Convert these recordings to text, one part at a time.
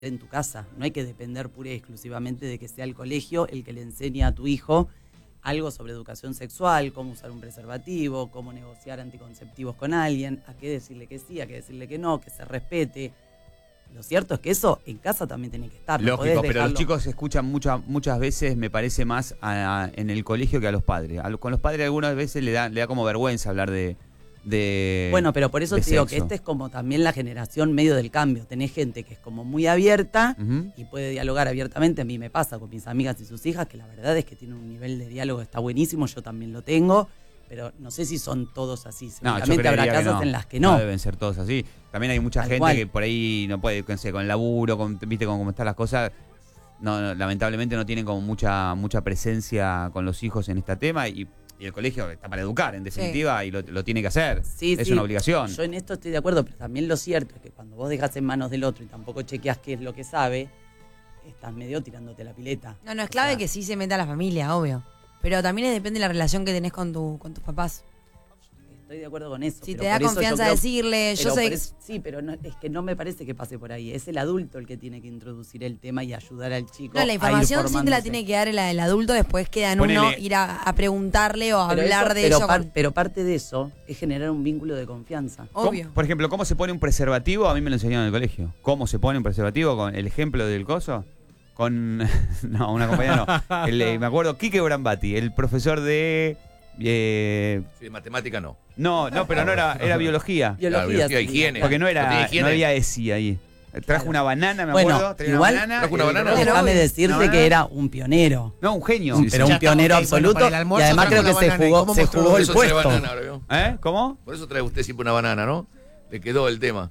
en tu casa. No hay que depender pura y exclusivamente de que sea el colegio el que le enseñe a tu hijo algo sobre educación sexual, cómo usar un preservativo, cómo negociar anticonceptivos con alguien, a qué decirle que sí, a qué decirle que no, que se respete. Lo cierto es que eso en casa también tiene que estar. Lógico, pero los chicos escuchan muchas veces, me parece, más en el colegio que a los padres. Con los padres algunas veces le da como vergüenza hablar de bueno, pero por eso te digo que sexo. esta es como también la generación medio del cambio. Tenés gente que es como muy abierta y puede dialogar abiertamente. A mí me pasa con mis amigas y sus hijas, que la verdad es que tienen un nivel de diálogo que está buenísimo, yo también lo tengo, pero no sé si son todos así. Seguramente habrá casas en las que no. No deben ser todos así. También hay mucha gente que por ahí no puede, con el laburo, viste cómo están las cosas. No, lamentablemente no tienen como mucha presencia con los hijos en este tema y el colegio está para educar, en definitiva, y lo tiene que hacer. Sí, es una obligación. Yo en esto estoy de acuerdo, pero también lo cierto es que cuando vos dejás en manos del otro y tampoco chequeás qué es lo que sabe, estás medio tirándote la pileta. No, es clave que sí se meta a la familia, obvio. Pero también depende de la relación que tenés con tus papás. Estoy de acuerdo con eso. Si te da confianza decirle, yo sé... Sí, pero no, es que no me parece que pase por ahí. Es el adulto el que tiene que introducir el tema y ayudar al chico. No, la información sí te la tiene que dar el adulto, después queda en uno ir a preguntarle o a hablar de ello. Pero parte de eso es generar un vínculo de confianza. Obvio. Por ejemplo, ¿cómo se pone un preservativo? A mí me lo enseñaron en el colegio. ¿Cómo se pone un preservativo? Con el ejemplo del coso. Con... no, una compañera no. Me acuerdo, Quique Brambati, el profesor de... Sí, de matemática no. No, pero no era biología. Biología, higiene. Porque no había ESI ahí. Trajo una banana, me acuerdo. Igual, trajo una banana. Déjame decirte que era un pionero. No, un genio. Sí, pero un pionero absoluto. Bueno, y además creo que se jugó el puesto. Banana, ¿Cómo? Por eso trae usted siempre una banana, ¿no? Le quedó el tema.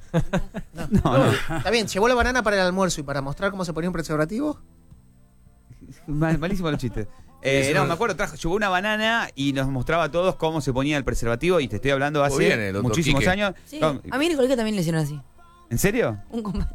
No. Está bien, llevó la banana para el almuerzo y para mostrar cómo se ponía un preservativo. Malísimo los chistes. No, me acuerdo, llevó una banana y nos mostraba a todos cómo se ponía el preservativo, y te estoy hablando hace muchísimos años. Sí. A mí en el colegio también le hicieron así. ¿En serio? Un compañero.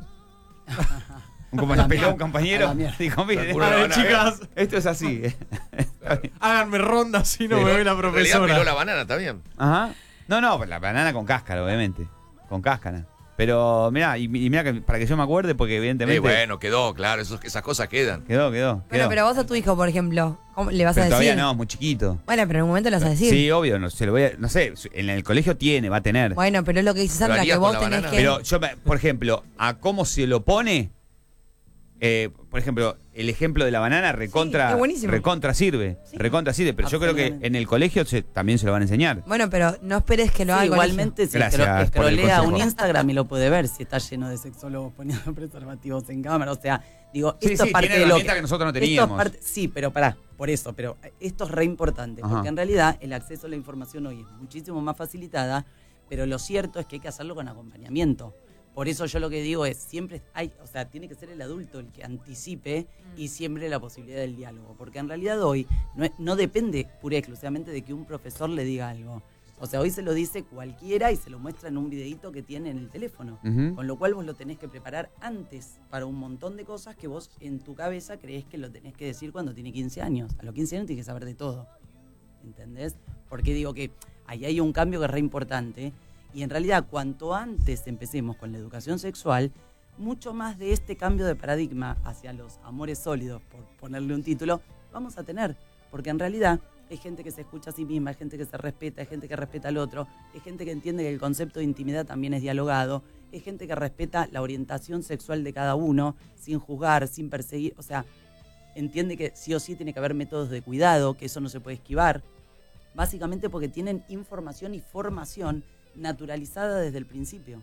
Un compañero peló, un compañero. Dijo, mire, chicas, esto es así. Háganme ronda si no me ve la profesora. Peló la banana también. Ajá. No, la banana con cáscara, obviamente. Con cáscara. Pero mirá, mirá que para que yo me acuerde, porque evidentemente... bueno, quedó, claro, esas cosas quedan. Quedó. Bueno, pero vos a tu hijo, por ejemplo, ¿cómo le vas a decir? Todavía no, muy chiquito. Bueno, pero en un momento lo vas a decir. Sí, obvio, no sé, en el colegio va a tener. Bueno, pero es lo que dice Sandra, que vos tenés que... Pero yo, por ejemplo, a cómo se lo pone, por ejemplo, el ejemplo de la banana recontra sirve. Sí. Recontra sirve, pero yo creo que en el colegio también se lo van a enseñar. Bueno, pero no esperes que lo haga igualmente, si Gracias por el escrolea un consejo. Instagram y lo puede ver si está lleno de sexólogos poniendo preservativos en cámara. O sea, digo, Sí, esto es parte tiene de lo herramientas que nosotros no teníamos. Sí, pero por eso, pero esto es re importante, porque en realidad el acceso a la información hoy es muchísimo más facilitada, pero lo cierto es que hay que hacerlo con acompañamiento. Por eso yo lo que digo es, siempre tiene que ser el adulto el que anticipe y siempre la posibilidad del diálogo. Porque en realidad hoy no depende pura y exclusivamente de que un profesor le diga algo. O sea, hoy se lo dice cualquiera y se lo muestra en un videíto que tiene en el teléfono. Con lo cual vos lo tenés que preparar antes para un montón de cosas que vos en tu cabeza creés que lo tenés que decir cuando tiene 15 años. A los 15 años tienes que saber de todo. ¿Entendés? Porque digo que ahí hay un cambio que es re importante. Y en realidad, cuanto antes empecemos con la educación sexual, mucho más de este cambio de paradigma hacia los amores sólidos, por ponerle un título, vamos a tener. Porque en realidad hay gente que se escucha a sí misma, hay gente que se respeta, hay gente que respeta al otro, hay gente que entiende que el concepto de intimidad también es dialogado, hay gente que respeta la orientación sexual de cada uno, sin juzgar, sin perseguir. O sea, entiende que sí o sí tiene que haber métodos de cuidado, que eso no se puede esquivar. Básicamente porque tienen información y formación naturalizada desde el principio.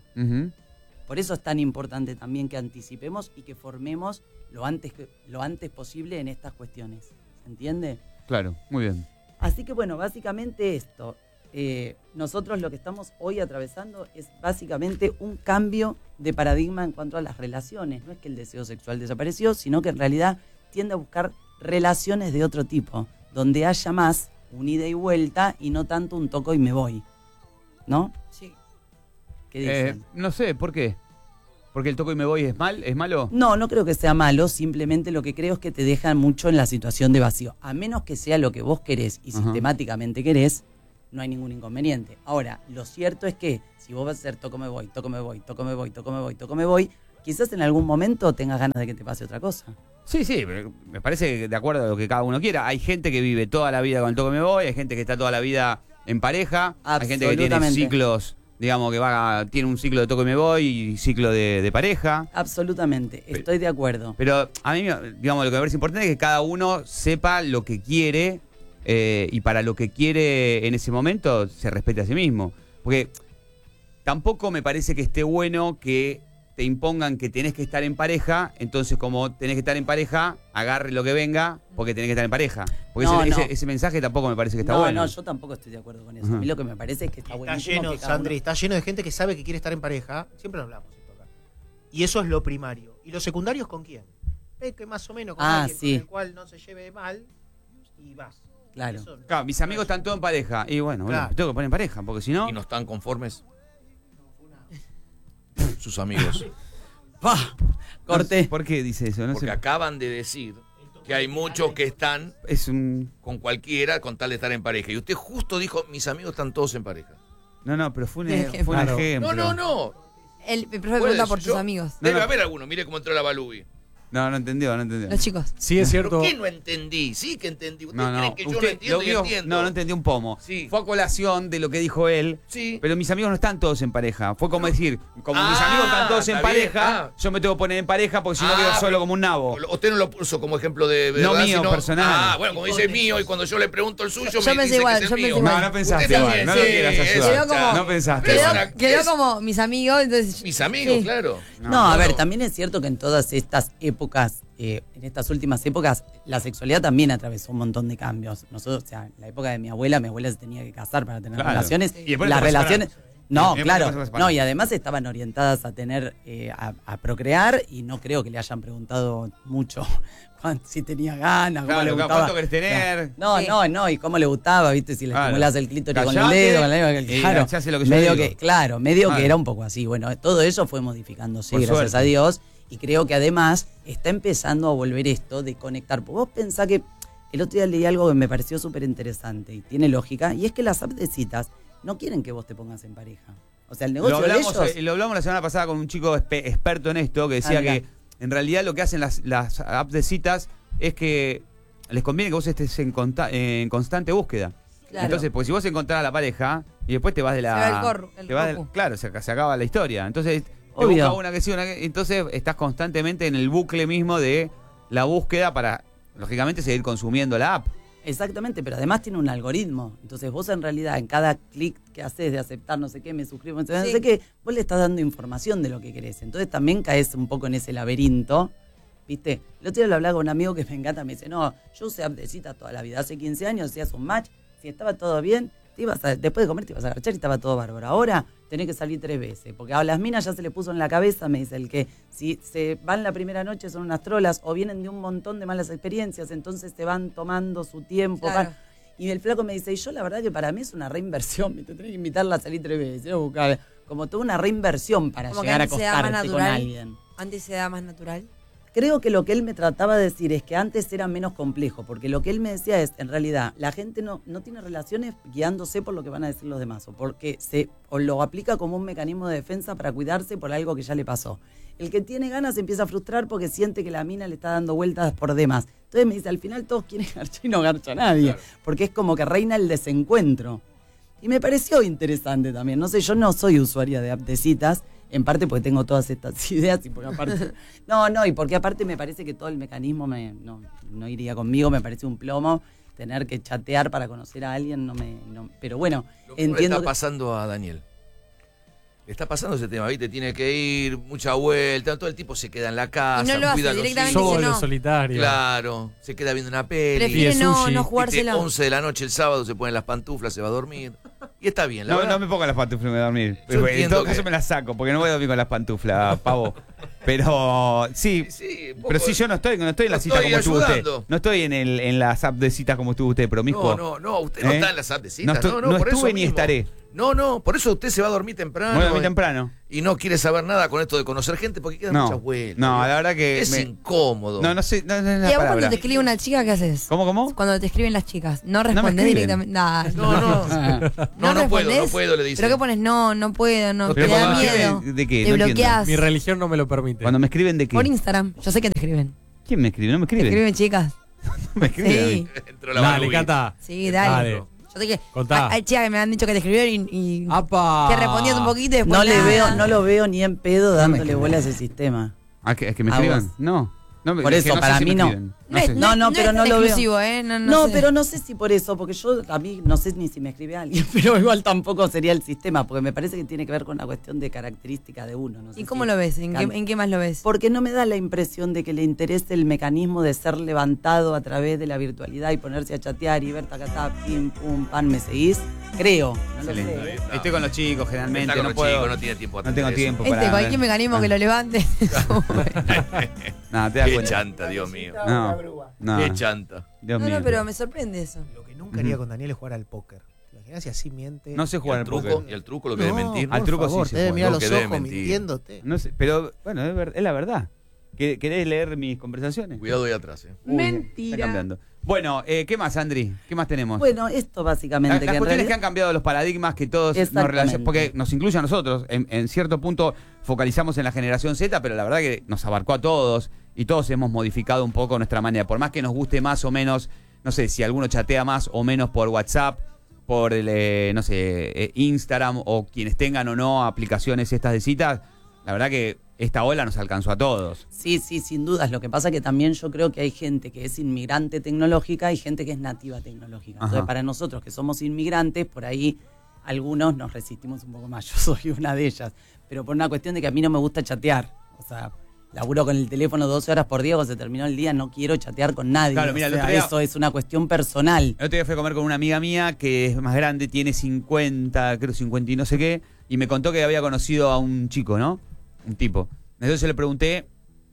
Por eso es tan importante también que anticipemos y que formemos lo antes posible en estas cuestiones. ¿Se entiende? Claro, muy bien. Así que bueno, básicamente esto. Nosotros lo que estamos hoy atravesando es básicamente un cambio de paradigma en cuanto a las relaciones. No es que el deseo sexual desapareció, sino que en realidad tiende a buscar relaciones de otro tipo, donde haya más un ida y vuelta y no tanto un toco y me voy. ¿No? Sí. ¿Qué dicen? No sé, ¿por qué? ¿Porque el toco y me voy es malo? No creo que sea malo, simplemente lo que creo es que te dejan mucho en la situación de vacío. A menos que sea lo que vos querés y sistemáticamente querés, no hay ningún inconveniente. Ahora, lo cierto es que si vos vas a hacer toco me voy, quizás en algún momento tengas ganas de que te pase otra cosa. Sí, me parece que de acuerdo a lo que cada uno quiera. Hay gente que vive toda la vida con el toque me voy, hay gente que está toda la vida en pareja, hay gente que tiene ciclos, digamos, que tiene un ciclo de toque me voy y ciclo de pareja. Absolutamente, estoy de acuerdo. Pero a mí, digamos, lo que me parece importante es que cada uno sepa lo que quiere y para lo que quiere en ese momento se respete a sí mismo. Porque tampoco me parece que esté bueno que te impongan que tenés que estar en pareja, entonces como tenés que estar en pareja, agarre lo que venga porque tenés que estar en pareja. Porque ese mensaje tampoco me parece que está bueno. No, yo tampoco estoy de acuerdo con eso. A mí lo que me parece es que está bueno. Está lleno de gente que sabe que quiere estar en pareja. Siempre lo hablamos esto acá. Y eso es lo primario. ¿Y los secundarios con quién? Que más o menos con alguien con el cual no se lleve mal y vas. Claro. Claro, mis amigos están todos en pareja. Y bueno, tengo que poner en pareja, porque si no... ¿Y no están conformes? Sus amigos. Corté. ¿Por qué dice eso? Porque acaban de decir que hay muchos que están con cualquiera con tal de estar en pareja. Y usted justo dijo, mis amigos están todos en pareja. No, pero fue un ejemplo. No. El profe pregunta por tus amigos. Debe haber alguno. Mire cómo entró la Balubi. No entendió. Los chicos. Sí, es cierto. ¿Por qué no entendí? Sí que entendí. ¿Ustedes creen que yo no entiendo y entiendo? No entendí un pomo. Sí. Fue a colación de lo que dijo él. Sí. Pero mis amigos no están todos en pareja. Fue como decir, como mis amigos están todos en pareja, yo me tengo que poner en pareja porque si no quedo solo como un nabo. Usted no lo puso como ejemplo de verdad, no mío, personal. Bueno, como dice mío y cuando yo le pregunto el suyo yo me dice igual, que es el mío. No pensaste igual. No lo quieras ayudar. No pensaste igual. Quedó como mis amigos. Entonces, mis amigos, claro. No, a ver, también es cierto que en todas estas épocas, en estas últimas épocas, la sexualidad también atravesó un montón de cambios. Nosotros, o sea, en la época de mi abuela se tenía que casar para tener relaciones. Y las relaciones... No, claro. No, y además estaban orientadas a tener, a procrear, y no creo que le hayan preguntado mucho si tenía ganas, cómo le gustaba. ¿Cuánto querés tener? No, y cómo le gustaba, viste, si le estimulás el clítoris con el dedo, claro. Se hace lo que medio que era un poco así. Bueno, todo eso fue modificándose, gracias a Dios. Y creo que además está empezando a volver esto de conectar. Vos pensás que el otro día leí algo que me pareció súper interesante y tiene lógica, y es que las apps de citas no quieren que vos te pongas en pareja. O sea, el negocio de ellos... Lo hablamos la semana pasada con un chico experto en esto que decía que en realidad lo que hacen las apps de citas es que les conviene que vos estés en constante búsqueda. Claro. Entonces, porque si vos encontrás a la pareja y después te vas de la... claro, se acaba la historia. Entonces... Te busca una que sí, entonces estás constantemente en el bucle mismo de la búsqueda para, lógicamente, seguir consumiendo la app. Exactamente, pero además tiene un algoritmo. Entonces vos en realidad en cada clic que haces de aceptar no sé qué, me suscribo, no sé qué, vos le estás dando información de lo que querés. Entonces también caes un poco en ese laberinto, ¿viste? El otro día lo hablaba con un amigo que me encanta, me dice, no, yo usé app de citas toda la vida. Hace 15 años hacías un match, si estaba todo bien, después de comer te ibas a agachar y estaba todo bárbaro. Ahora tenés que salir 3 veces, porque a las minas ya se le puso en la cabeza, me dice el que si se van la primera noche son unas trolas o vienen de un montón de malas experiencias, entonces se van tomando su tiempo. Claro. Y el flaco me dice, y yo la verdad que para mí es una reinversión, me tenés que invitarla a salir 3 veces, buscar como toda una reinversión para como llegar a acostarte con alguien. ¿Antes se da más natural? Creo que lo que él me trataba de decir es que antes era menos complejo, porque lo que él me decía es, en realidad, la gente no tiene relaciones guiándose por lo que van a decir los demás, o porque o lo aplica como un mecanismo de defensa para cuidarse por algo que ya le pasó. El que tiene ganas se empieza a frustrar porque siente que la mina le está dando vueltas por demás. Entonces me dice, al final todos quieren garchar y no garcha nadie, porque es como que reina el desencuentro. Y me pareció interesante también, no sé, yo no soy usuaria de app de citas, en parte porque tengo todas estas ideas y porque aparte... y porque aparte me parece que todo el mecanismo no iría conmigo, me parece un plomo tener que chatear para conocer a alguien, pero bueno, lo que entiendo. Le está pasando a Daniel. Le está pasando ese tema, ¿viste? Tiene que ir, mucha vuelta, todo el tipo se queda en la casa, y no lo cuida hace, a los hijos. Solo, solitario. Claro, se queda viendo una peli. Prefiere no jugársela. 11 de la noche el sábado se pone las pantuflas, se va a dormir. Y está bien, la verdad. No me pongo las pantuflas y me voy a dormir. En todo caso me las saco, porque no voy a dormir con las pantuflas, pavo. Pero sí, pero sí, yo no estoy en la cita como estuvo usted. No estoy en las apps de citas como estuvo usted, pero mijo. No, usted no está en las apps de citas. No por estuve eso ni mismo. estaré. No, por eso usted se va a dormir temprano. Voy a dormir temprano. Y no quiere saber nada con esto de conocer gente porque quedan muchas vueltas. No, la verdad que... Es incómodo. No sé, no es la ¿Y a vos palabra. cuando te escribe una chica, qué haces? ¿Cómo? Cuando te escriben las chicas, ¿no respondés directamente? No puedo, le dice. ¿Pero qué pones? No puedo, no, ¿Pero te da miedo. ¿De qué? Te No bloqueás. Mi religión no me lo permite. Cuando me escriben, ¿de qué? Por Instagram. Yo sé que te escriben. ¿Quién me escribe? No me Te escriben. escriben chicas. No me escriben. Sí. Dale, Cata. Sí, dale. Yo sé que Contá. hay chicas que me han dicho que te escribieron y ¡Apa! que respondías un poquito y después No lo veo ni en pedo dándole bola a ese sistema. ¿Es que me escriban? No. Por eso, para mí no. No, pero no lo exclusivo, veo. No, pero no sé si por eso, porque a mí no sé ni si me escribe alguien, pero igual tampoco sería el sistema, porque me parece que tiene que ver con una cuestión de característica de uno. No sé ¿Y cómo lo ves? ¿En qué más lo ves? Porque no me da la impresión de que le interese el mecanismo de ser levantado a través de la virtualidad y ponerse a chatear y ver tacatá, pim, pum, pan, ¿me seguís? Creo. No lo sé. Estoy con los chicos generalmente, Está no con puedo. los chicos, no tiene tiempo. No tengo tiempo Cualquier mecanismo que lo levante. No, te das Qué cuenta. chanta, Dios mío. No. Qué chanta. Dios mío. No, pero me sorprende eso. Lo que nunca haría con Daniel es jugar al póker. ¿Te imaginas si así miente? No sé jugar al póker. ¿Y al truco lo que debe mentir? Al truco sí se Te debe juega. mirar Lo los que debe ojos mentir. mintiéndote. No sé, pero bueno, es la verdad. ¿Querés leer mis conversaciones? Cuidado ahí atrás, Está cambiando. Bueno, ¿qué más, Andri? ¿Qué más tenemos? Bueno, esto básicamente. Las cuestiones que han cambiado los paradigmas que todos nos relacionan, porque nos incluye a nosotros. En cierto punto focalizamos en la generación Z, pero la verdad que nos abarcó a todos y todos hemos modificado un poco nuestra manera. Por más que nos guste más o menos, no sé, si alguno chatea más o menos por WhatsApp, por Instagram o quienes tengan o no aplicaciones estas de citas, la verdad que esta ola nos alcanzó a todos. Sí, sin dudas. Lo que pasa que también yo creo que hay gente que es inmigrante tecnológica y gente que es nativa tecnológica. Ajá. Entonces, para nosotros que somos inmigrantes, por ahí algunos nos resistimos un poco más. Yo soy una de ellas. Pero por una cuestión de que a mí no me gusta chatear. O sea, laburo con el teléfono 12 horas por día, cuando se terminó el día no quiero chatear con nadie. Claro, mira, o sea, eso es una cuestión personal. El otro día fui a comer con una amiga mía que es más grande, tiene 50, creo 50 y no sé qué, y me contó que había conocido a un chico, ¿no? Un tipo. Entonces yo le pregunté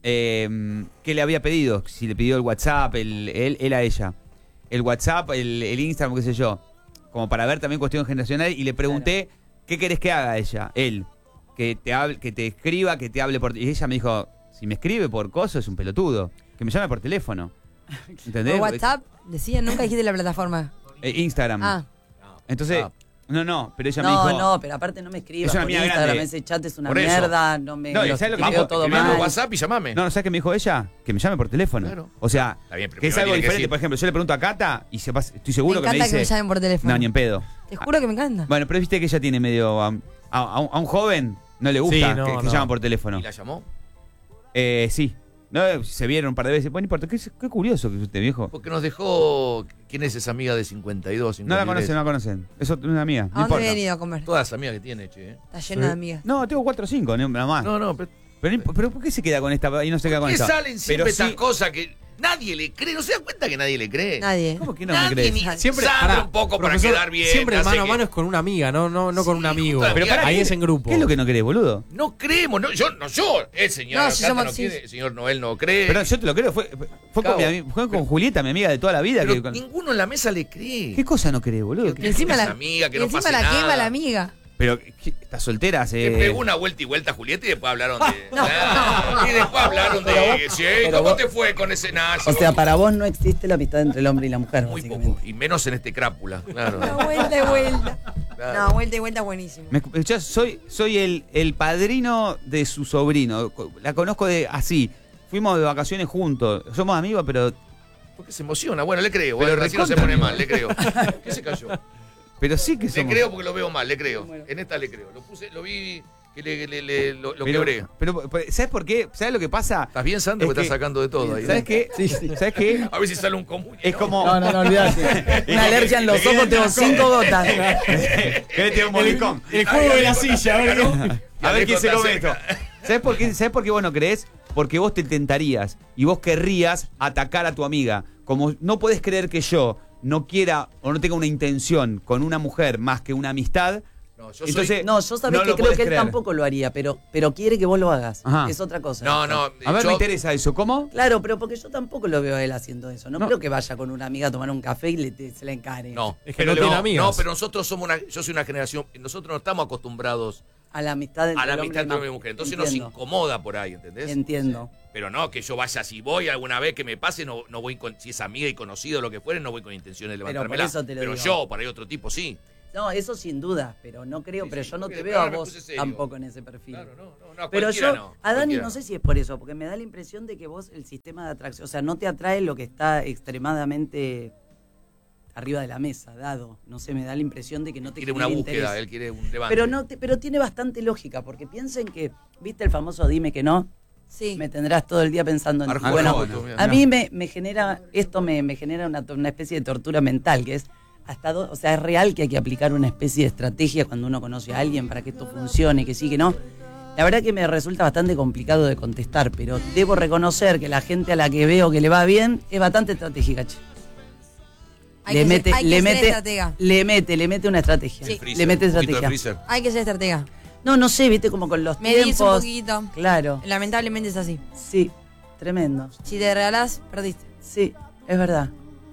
qué le había pedido, si le pidió el WhatsApp, él a ella. El WhatsApp, el Instagram, qué sé yo. Como para ver también cuestión generacional, y le pregunté qué querés que haga ella, él. Que te escriba, que te hable por... Y ella me dijo, si me escribe por coso es un pelotudo. Que me llame por teléfono. ¿Entendés? Por WhatsApp, decían, nunca dijiste la plataforma. Instagram. Ah. Entonces, no, pero ella me dijo... No, pero aparte no me escribas Es una por amiga Instagram, grande. ese chat es una Por eso. mierda, no me... No, ¿y sabes lo que me veo dijo? todo Escribime mal. WhatsApp y llamame. No, ¿sabes qué me dijo ella? Que me llame por teléfono. Claro. O sea, Está bien, pero que es primero algo tiene que diferente. decir- Por ejemplo, yo le pregunto a Cata y estoy seguro Me que me encanta dice... que me llamen por teléfono. No, ni en pedo. Te juro que me encanta. Bueno, pero viste que ella tiene medio... A un joven no le gusta Sí, no, que no. llaman por teléfono. ¿Y la llamó? Sí. No, se vieron un par de veces. Bueno, no importa. Qué curioso que es usted, viejo. Porque nos dejó... ¿Quién es esa amiga de 52? No la conocen, no la conocen. Es una amiga. ¿A No dónde importa. he venido a comer? Todas las amigas que tiene, che. Está lleno de amigas. No, tengo 4 o 5, nada más. No, Pero ¿por qué se queda con esta y no se queda con ¿qué esta? salen siempre Pero estas sí- cosas que nadie le cree? ¿No se da cuenta que nadie le cree? Nadie. ¿Cómo que no me Nadie crees? ni Siempre sabe pará, un poco profesor, para quedar bien. Siempre el hace mano a que- mano es con una amiga, no con un amigo. justo Pero pará, ahí ¿qué- es en grupo. ¿Qué es lo que no querés, boludo? No creemos, no, yo, el señor, No, si Cata somos- no sí. quiere, el señor Noel no cree. Pero yo te lo creo. Fue con, Cabo. fue con Julieta, mi amiga de toda la vida. Pero que- ninguno en la mesa le cree. ¿Qué cosa no querés, boludo? Y encima es la, amiga, que y no encima pase la nada. quema la amiga. Pero estás soltera hace... Le pegó una vuelta y vuelta a Julieta y después hablaron de... Y después hablaron de... Sí, pero ¿cómo vos- te fue con ese nazi? O sea, para vos no existe la amistad entre el hombre y la mujer, Muy básicamente. poco. Y menos en este crápula, claro. Una vuelta y vuelta. Claro. No, vuelta y vuelta es buenísimo. ¿Me escuchás? Soy el padrino de su sobrino. La conozco de así. Fuimos de vacaciones juntos. Somos amigos, pero Porque se emociona. Bueno, le creo. Pero Bueno, así no se recontra, pone amigo. mal, le creo. ¿Qué se cayó? sí que Le somos. creo porque lo veo mal, le creo. En esta le creo. Lo vi que lo pero, quebré. pero, ¿sabes por qué? ¿Sabes lo que pasa? ¿Estás bien, Santo? Es Que estás que- sacando de todo ahí. ¿Sabes qué? ¿Sabes qué? A ver si sale un común. Es como... No, olvidate. Una alergia en los ojos, tengo 5 gotas. ¿Querés tener un molicón? El juego de la silla, ¿verdad? A ver quién se come esto. cerca. ¿Sabes por qué vos no creés? Porque vos te tentarías y vos querrías atacar a tu amiga. Como no podés creer que yo no quiera o no tenga una intención con una mujer más que una amistad, No, yo sabés que creo que él tampoco lo haría, pero quiere que vos lo hagas. Ajá. Es otra cosa. No. A ver, me interesa eso. ¿Cómo? Claro, pero porque yo tampoco lo veo a él haciendo eso. No creo que vaya con una amiga a tomar un café y se la encare. No, es que no tiene amigas. No, pero nosotros yo soy una generación, nosotros no estamos acostumbrados a la amistad entre hombre y mujer. Entonces nos incomoda por ahí, ¿entendés? Entiendo. Sí. Pero no, que yo vaya, si voy alguna vez que me pase, no voy con, si es amiga y conocido o lo que fuere, no voy con intenciones de levantármela. Pero yo, por ahí otro tipo, sí. No, eso sin duda, pero no creo, pero yo no te veo a vos tampoco en ese perfil. Claro, no, pero yo, a Dani no sé si es por eso, porque me da la impresión de que vos el sistema de atracción, o sea, no te atrae lo que está extremadamente arriba de la mesa, dado. No sé, me da la impresión de que no te quiere una búsqueda, interés. Él quiere un levante. Pero tiene bastante lógica, porque piensen que, ¿viste el famoso dime que no? Sí. Me tendrás todo el día pensando en bueno, a mí me genera, esto me genera una especie de tortura mental, que es o sea, es real que hay que aplicar una especie de estrategia cuando uno conoce a alguien para que esto funcione, que sí, que no. La verdad que me resulta bastante complicado de contestar, pero debo reconocer que la gente a la que veo que le va bien es bastante estratégica, che. Le mete una estrategia. Sí. Le mete estrategia. Hay que ser estratega. No sé, viste, como con los medís tiempos. Un poquito. Claro. Lamentablemente es así. Sí, tremendo. Si te regalás, perdiste. Sí, es verdad.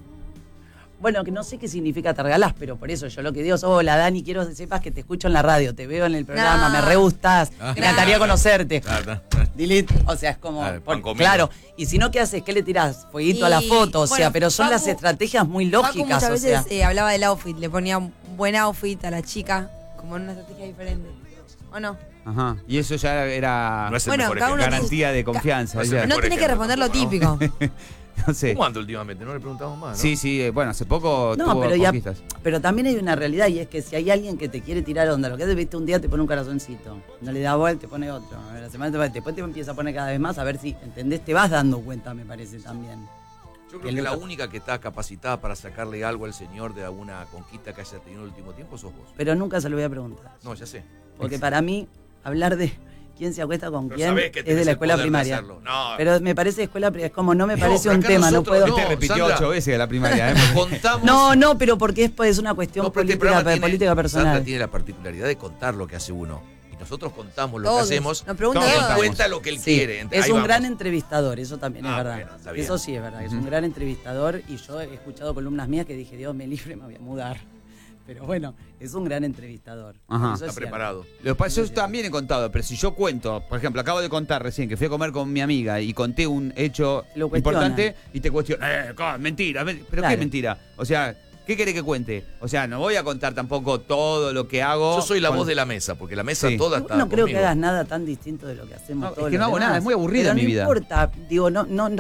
Bueno, que no sé qué significa te regalás, pero por eso yo lo que digo es, hola Dani, quiero que sepas que te escucho en la radio, te veo en el programa, me re gustás, me encantaría conocerte. Delete, o sea, es como, claro, y si no, ¿qué haces? ¿Qué le tirás? Fueguito a la foto, o sea, pero son las estrategias muy lógicas. Muchas veces hablaba del outfit, le ponía un buen outfit a la chica, como en una estrategia diferente, ¿o no? Ajá, y eso ya era garantía de confianza. No tenés que responder lo típico. No sé. ¿Cómo anda últimamente? No le preguntamos más, ¿no? Sí, bueno, hace poco tuvo conquistas. Pero también hay una realidad, y es que si hay alguien que te quiere tirar onda, lo que haces, viste, un día te pone un corazoncito, no le da vuelta, te pone otro, a ver, la semana después te empieza a poner cada vez más, a ver si, ¿entendés? Te vas dando cuenta, me parece, también. Yo creo que la única que está capacitada para sacarle algo al señor de alguna conquista que haya tenido en el último tiempo sos vos. Pero nunca se lo voy a preguntar. No, ya sé. Porque para mí, hablar de quién se acuesta con quién es de la escuela primaria. No. Pero me parece escuela primaria, es como no me parece un tema, no puedo. Te repitió 8 veces de la primaria. Contamos. No, pero porque es una cuestión política personal. Sandra tiene la particularidad de contar lo que hace uno. Y nosotros contamos lo que hacemos. Nos pregunta él cuenta lo que él quiere. Es un gran entrevistador, eso también es verdad. Bueno, eso sí es verdad, es un gran entrevistador. Y yo he escuchado columnas mías que dije, Dios me libre, me voy a mudar. Pero bueno, es un gran entrevistador. Ajá. Está preparado. Yo también he contado, pero si yo cuento, por ejemplo, acabo de contar recién que fui a comer con mi amiga y conté un hecho importante y te cuestionan, mentira, pero claro. ¿Qué mentira? O sea, ¿qué querés que cuente? O sea, no voy a contar tampoco todo lo que hago. Yo soy la voz de la mesa, porque la mesa toda está No creo que hagas nada tan distinto de lo que hacemos todos. Es que no hago nada, es muy aburrida mi vida. No importa, digo,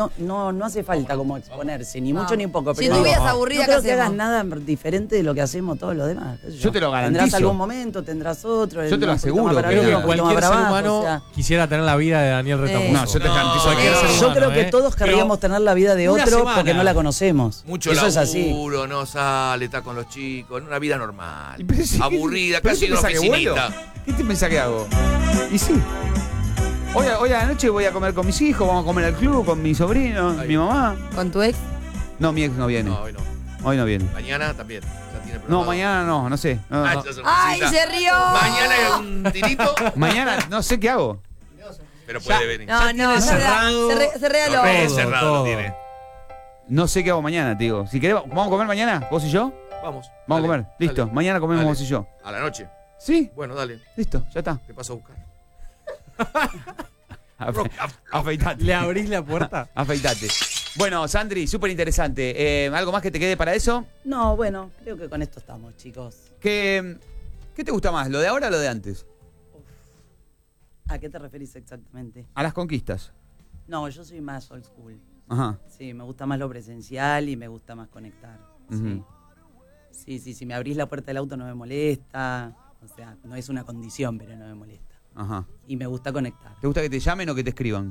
no hace falta como exponerse, ni mucho ni poco. Pero si tu vida es aburrida, no creo que hagas nada diferente de lo que hacemos todos los demás. Yo te lo garantizo. Tendrás algún momento, tendrás otro. Yo te lo aseguro. Creo que cualquier ser humano quisiera tener la vida de Daniel Retamoso. No, yo te garantizo. Yo creo que todos querríamos tener la vida de otro porque no la conocemos. Mucho laburo, no sale, está con los chicos, en una vida normal, aburrida, casi una oficinita. ¿Qué te pensás que hago? Y sí. Hoy a la noche voy a comer con mis hijos, vamos a comer al club con mi sobrino, mi mamá. ¿Con tu ex? No, mi ex no viene. No, hoy no. Hoy no viene. Mañana también. Ya tiene no, mañana no sé. No. ¡Ay, se rió! Mañana es un tirito. Mañana no sé qué hago. Pero puede venir. No, se regaló. Cerrado tiene. No sé qué hago mañana, te digo. Si querés, ¿vamos a comer mañana? ¿Vos y yo? Vamos a comer. Listo. Dale, mañana comemos vos y yo. ¿A la noche? Sí. Bueno, dale. Listo, ya está. Te paso a buscar. Afeitate. ¿Le abrís la puerta? Afeitate. Bueno, Sandri, súper interesante. ¿Algo más que te quede para eso? No, bueno, creo que con esto estamos, chicos. ¿Qué te gusta más, lo de ahora o lo de antes? ¿A qué te referís exactamente? A las conquistas. No, yo soy más old school. Ajá. Sí, me gusta más lo presencial y me gusta más conectar. Sí. Sí, si me abrís la puerta del auto no me molesta. O sea, no es una condición, pero no me molesta. Ajá. Y me gusta conectar. ¿Te gusta que te llamen o que te escriban?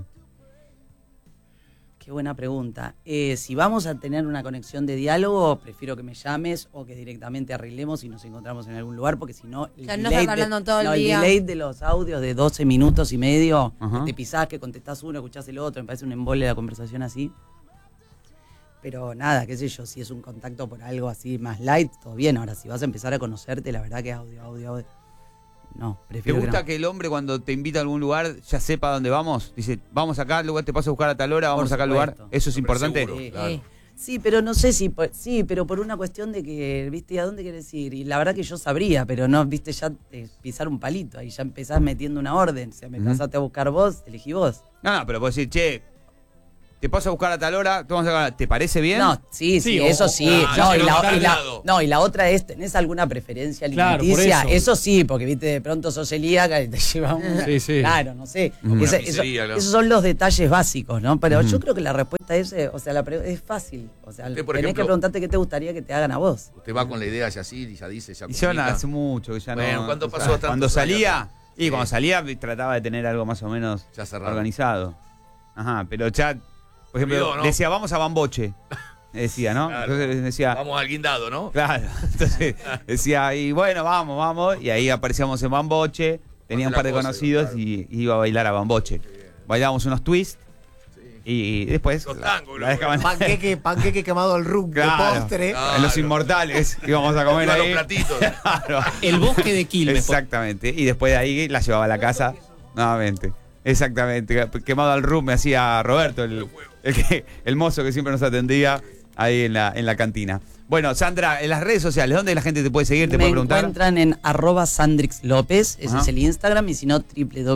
Qué buena pregunta. Si vamos a tener una conexión de diálogo, prefiero que me llames o que directamente arreglemos y nos encontramos en algún lugar, porque si no, el delay de los audios de 12 minutos y medio, que te pisás, que contestás uno, escuchás el otro, me parece un embole la conversación así. Pero nada, qué sé yo, si es un contacto por algo así más light, todo bien. Ahora, si vas a empezar a conocerte, la verdad que audio. no. ¿Te gusta que el hombre cuando te invita a algún lugar ya sepa dónde vamos? Dice, vamos acá, luego te paso a buscar a tal hora, vamos acá al lugar. ¿Eso es importante? Seguro, claro. Sí, pero no sé si... Sí, pero por una cuestión de que, ¿viste? ¿A dónde querés ir? Y la verdad que yo sabría, pero no, ¿viste? Ya pisar un palito. Ahí ya empezás metiendo una orden. O sea, me pasaste a buscar vos, elegí vos. No, pero puedes decir, che, te paso a buscar a tal hora, ¿te parece bien? No, sí, eso sí. Y la otra es, ¿tenés alguna preferencia alimenticia? Claro, eso sí, porque, ¿viste? De pronto sos celíaca y te lleva una... Sí. Claro, no sé. Claro. Esos son los detalles básicos, ¿no? Pero yo creo que la respuesta es, o sea, es fácil. O sea, tenés que preguntarte qué te gustaría que te hagan a vos. Usted va con la idea ya así, ya dice, ya Y yo comunica. hace mucho que ya no... Bueno, ¿cuándo pasó tantos Cuando años? salía, Sí. cuando salía trataba de tener algo más o menos Ya cerrado. organizado. Ajá, pero ya, por ejemplo, Olvidó, ¿no? decía, vamos a Bamboche. Decía, ¿no? Claro. Entonces decía... Vamos al guindado, ¿no? Claro, entonces decía, y bueno, vamos, y ahí aparecíamos en Bamboche, tenía un par de conocidos y iba a bailar a Bamboche. Bailábamos unos twists y después Los tangos, la dejaban Panqueque quemado al rum, Claro. de postre. en Los Inmortales íbamos a comer Iba a ahí. los platitos. Claro. El bosque de Quilmes. Exactamente, y después de ahí la llevaba a la casa nuevamente. Exactamente, quemado al rum me hacía Roberto, el mozo que siempre nos atendía ahí en la cantina. Bueno, Sandra, en las redes sociales, ¿dónde la gente te puede seguir? ¿Te puede preguntar? Me encuentran en @sandrixlopez, ese Ajá. es el Instagram, y si no,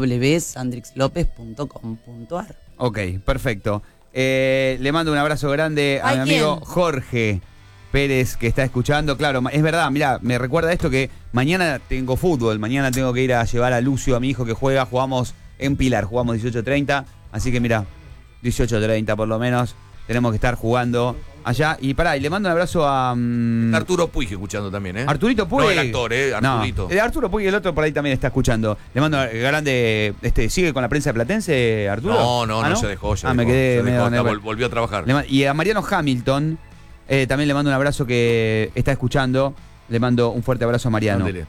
www.sandrixlopez.com.ar. Ok, perfecto. Le mando un abrazo grande a ¿Ay, mi amigo quién? Jorge Pérez, que está escuchando. Claro, es verdad, mirá, me recuerda esto que mañana tengo fútbol, mañana tengo que ir a llevar a Lucio, a mi hijo que juega, jugamos en Pilar, jugamos 18:30, así que mira, 18:30 por lo menos, tenemos que estar jugando allá. Y pará, y le mando un abrazo a... Arturo Puig escuchando también, ¿eh? Arturito Puig. No el actor, Arturito. No, Arturo Puig, el otro por ahí también está escuchando. Le mando grande... ¿Sigue con la prensa platense, Arturo? No, se dejó. Me quedé medio... Volvió a trabajar. Y a Mariano Hamilton, también le mando un abrazo que está escuchando. Le mando un fuerte abrazo a Mariano. Mándele.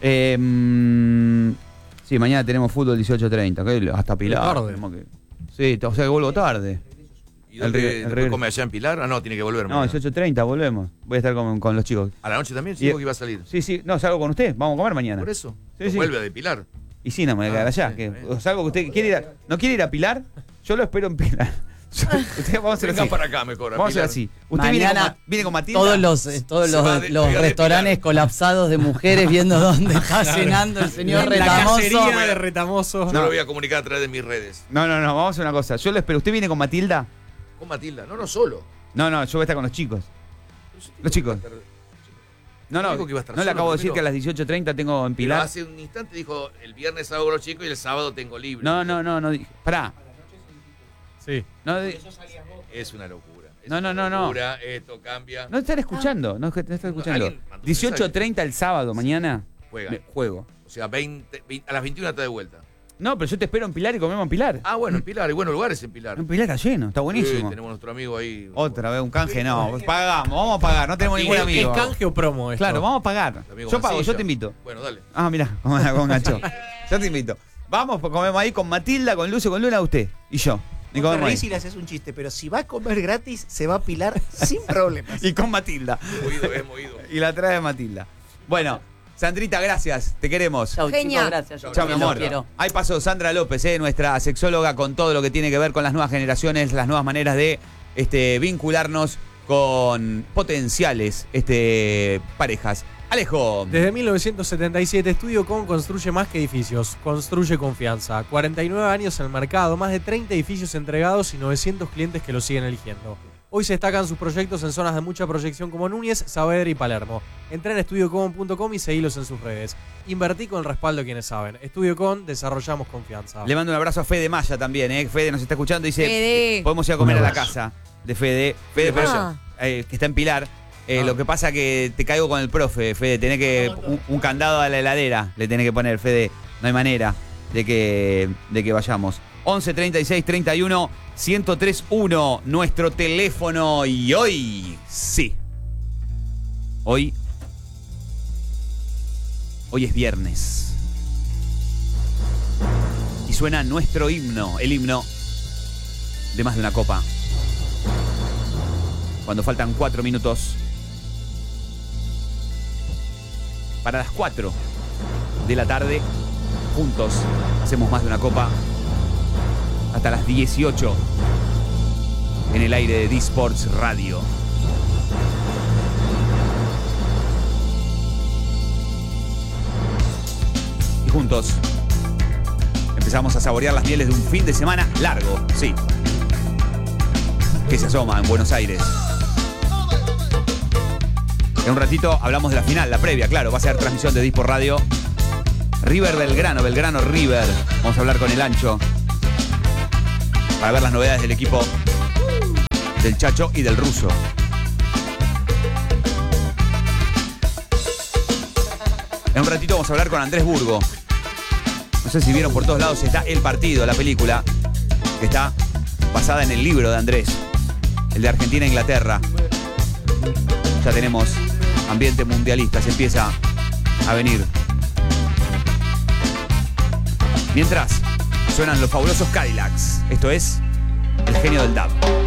Sí, mañana tenemos fútbol 18:30. ¿Okay? Hasta Pilar. Tarde. Sí, o sea que vuelvo tarde. ¿Y dónde come allá en Pilar? Ah, no, tiene que volver. No, 18:30 volvemos. Voy a estar con los chicos. ¿A la noche también? Y- Sí, que iba a salir. Sí, no, salgo con usted. Vamos a comer mañana. Por eso. Sí, sí. Vuelve de Pilar. Y sí, no me voy a quedar allá. sí, Que, está bien. o salgo que usted quiere ir ¿no quiere ir a Pilar? Yo lo espero en Pilar. Vamos a hacer Venga así. para acá mejor. Vamos a hacer Pilar. así. Usted Mañana viene con Matilda. Todos los Se va de restaurantes Pilar. colapsados de mujeres viendo dónde está cenando el señor La Retamoso. cacería de Retamoso. Yo lo voy a comunicar a través de mis redes. No, vamos a hacer una cosa. Yo lo espero. ¿Usted viene con Matilda? Con Matilda. No solo. No, yo voy a estar con los chicos. Los chicos. No, Dijo que iba a estar no le solo acabo de decir primero. que a las 18:30 tengo en Pero Pilar. hace un instante dijo, el viernes hago con los chicos y el sábado tengo libre. No. Pará. Sí. No, Es una locura. Es No, una no. locura, esto cambia. no están escuchando. No están escuchando. alguien mandó 18:30 el sábado, mañana. Juega. Juego. O sea, 20, a las 21 está de vuelta. No, pero yo te espero en Pilar y comemos en Pilar. Ah, bueno, en Pilar. Hay buenos lugares en Pilar. En Pilar está lleno, está Sí, buenísimo. tenemos nuestro amigo ahí. Otra vez un canje, no. Pagamos, vamos a pagar. No tenemos ¿Y ningún es amigo. ¿Es canje o promo esto? Claro, vamos a pagar. El amigo Yo pago, Mancilla. yo te invito. Bueno, dale. Ah, mirá, con Nacho. Yo te invito. Vamos, pues comemos ahí con Matilda, con Lucio, con Luna, usted y yo. Y Vos te comemos reís y ahí. le haces un chiste, pero si va a comer gratis, se va a pilar sin problemas. Y con Matilda. Es movido. Y la trae Matilda. Bueno, Sandrita, gracias. Te queremos. Chau, Genia. chicos, gracias. Yo Chao, mi también los amor. quiero. Ahí pasó Sandra López, nuestra sexóloga, con todo lo que tiene que ver con las nuevas generaciones, las nuevas maneras de vincularnos con potenciales parejas. Alejo. Desde 1977, Estudiocom construye más que edificios, construye confianza. 49 años en el mercado, más de 30 edificios entregados y 900 clientes que lo siguen eligiendo. Hoy se destacan sus proyectos en zonas de mucha proyección como Núñez, Saavedra y Palermo. Entrá en estudiocom.com y seguilos en sus redes. Invertí con el respaldo de quienes saben. Estudiocom, desarrollamos confianza. Le mando un abrazo a Fede Maya también, Fede nos está escuchando y dice, Fede. podemos ir a comer a la casa de Fede. Fede, pero, Ah. que está en Pilar. Lo que pasa que te caigo con el profe, Fede. Tenés que un candado a la heladera le tenés que poner, Fede. No hay manera de que vayamos. 11 36 31 1031 nuestro teléfono. Y hoy sí. Hoy es viernes. Y suena nuestro himno, el himno de Más de una Copa. Cuando faltan 4 minutos para las 4 de la tarde. Juntos hacemos más de una copa. Hasta las 18 en el aire de D-Sports Radio. Y juntos empezamos a saborear las mieles de un fin de semana largo, sí, que se asoma en Buenos Aires. En un ratito hablamos de la final, la previa, claro, va a ser transmisión de D-Sport Radio. River Belgrano, Belgrano River. Vamos a hablar con el Ancho para ver las novedades del equipo del Chacho y del Ruso. En un ratito vamos a hablar con Andrés Burgo. No sé si vieron, por todos lados está El Partido, la película, que está basada en el libro de Andrés, el de Argentina e Inglaterra. Ya tenemos ambiente mundialista, se empieza a venir. Mientras suenan los fabulosos Cadillacs. Esto es El Genio del Dub.